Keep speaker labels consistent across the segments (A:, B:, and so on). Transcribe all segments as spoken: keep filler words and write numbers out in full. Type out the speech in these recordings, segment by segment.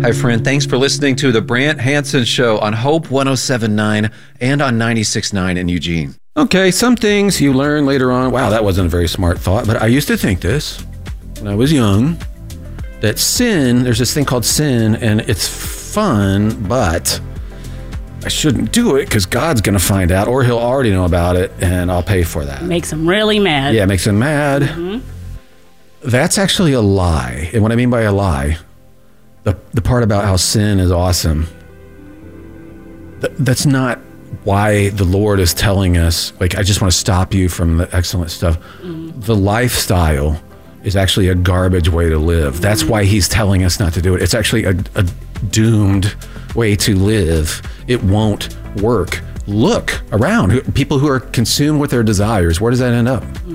A: Hi, friend. Thanks for listening to the Brant Hansen Show on Hope one oh seven point nine and on ninety-six point nine in Eugene. Okay, some things you learn later on. Wow, that wasn't a very smart thought, but I used to think this when I was young, that sin, there's this thing called sin, and it's fun, but I shouldn't do it because God's going to find out, or he'll already know about it, and I'll pay for that.
B: Makes him really mad.
A: Yeah, it makes him mad. Mm-hmm. That's actually a lie. And what I mean by a lie, the the part about how sin is awesome, th- that's not why the Lord is telling us, like, I just want to stop you from the excellent stuff. Mm-hmm. The lifestyle is actually a garbage way to live. Mm-hmm. That's why he's telling us not to do it. It's actually a, a doomed way to live. It won't work. Look around. People who are consumed with their desires, where does that end up? Mm-hmm.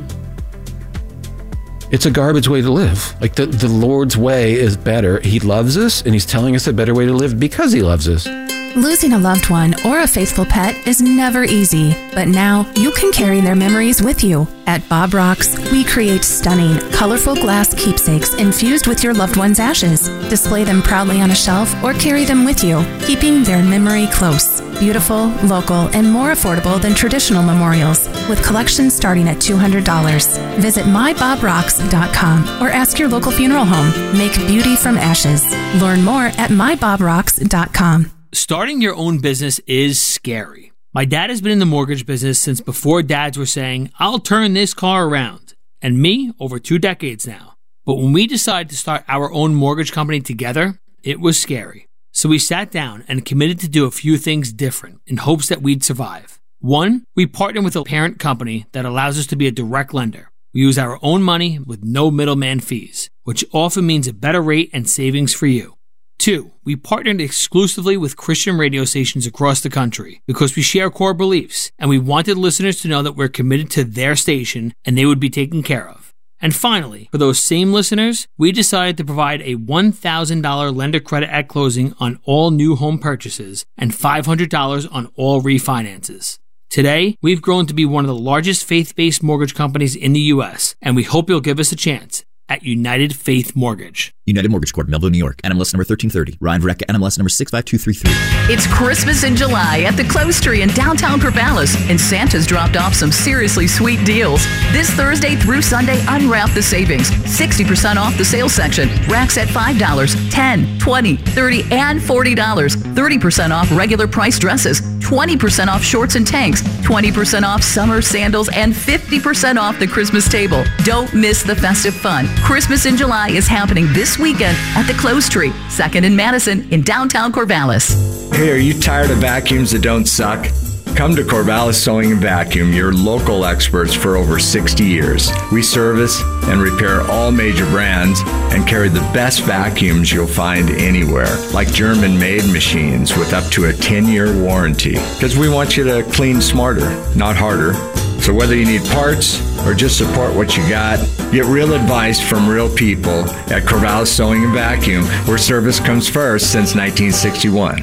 A: It's a garbage way to live. Like the, the Lord's way is better. He loves us, and he's telling us a better way to live because he loves us.
C: Losing a loved one or a faithful pet is never easy, but now you can carry their memories with you. At Bob Rocks, we create stunning, colorful glass keepsakes infused with your loved one's ashes. Display them proudly on a shelf or carry them with you, keeping their memory close. Beautiful, local, and more affordable than traditional memorials, with collections starting at two hundred dollars. Visit my bob rocks dot com or ask your local funeral home. Make beauty from ashes. Learn more at my bob rocks dot com.
D: Starting your own business is scary. My dad has been in the mortgage business since before dads were saying, I'll turn this car around. And me, over two decades now. But when we decided to start our own mortgage company together, it was scary. So we sat down and committed to do a few things different in hopes that we'd survive. One, we partnered with a parent company that allows us to be a direct lender. We use our own money with no middleman fees, which often means a better rate and savings for you. Two, we partnered exclusively with Christian radio stations across the country because we share core beliefs and we wanted listeners to know that we're committed to their station and they would be taken care of. And finally, for those same listeners, we decided to provide a one thousand dollars lender credit at closing on all new home purchases and five hundred dollars on all refinances. Today, we've grown to be one of the largest faith-based mortgage companies in the U S, and we hope you'll give us a chance at United Faith Mortgage.
E: United Mortgage Corp, Melville, New York. N M L S number thirteen thirty. Ryan Verrecka, N M L S number six five two three three.
F: It's Christmas in July at the Close Tree in downtown Corvallis, and Santa's dropped off some seriously sweet deals. This Thursday through Sunday, unwrap the savings. sixty percent off the sales section. Racks at five dollars, ten dollars, twenty dollars, thirty dollars, and forty dollars. thirty percent off regular price dresses. twenty percent off shorts and tanks. twenty percent off summer sandals, and fifty percent off the Christmas table. Don't miss the festive fun. Christmas in July is happening this weekend at the Close Tree, second and Madison in downtown Corvallis.
G: Hey, are you tired of vacuums that don't suck? Come to Corvallis Sewing and Vacuum, your local experts for over sixty years. We service and repair all major brands and carry the best vacuums you'll find anywhere, like German-made machines with up to a ten-year warranty. Because we want you to clean smarter, not harder. So whether you need parts or just support what you got, get real advice from real people at Corvallis Sewing and Vacuum, where service comes first since nineteen sixty-one.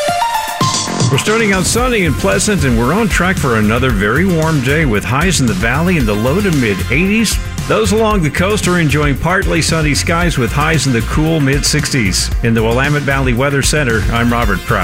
H: We're starting out sunny and pleasant, and we're on track for another very warm day with highs in the valley in the low to mid eighties. Those along the coast are enjoying partly sunny skies with highs in the cool mid sixties. In the Willamette Valley Weather Center, I'm Robert Proud.